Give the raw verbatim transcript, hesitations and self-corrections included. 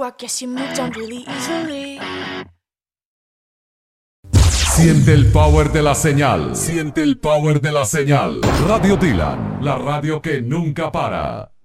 I guess you moved on really easily. Siente el power de la señal. Siente el power de la señal. Radio Dylan, la radio que nunca para.